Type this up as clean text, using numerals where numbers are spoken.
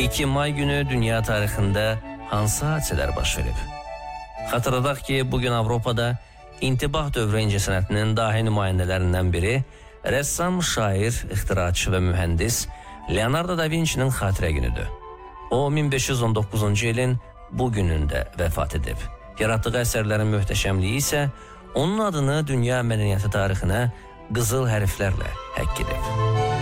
2 may günü dünya tarixində hansı hadisələr baş verib? Xatırladaq ki, bugün Avropada intibah dövrü incəsənətinin dahi nümayəndələrindən biri, rəssam, şair, ixtiraçı və mühəndis Leonardo da Vinci'nin xatirə günüdür. O, 1519-cu ilin bu günündə vəfat edib. Yaratdığı əsərlərin möhtəşəmliyi isə onun adını dünya mədəniyyəti tarixinə qızıl hərflərlə həkk edib.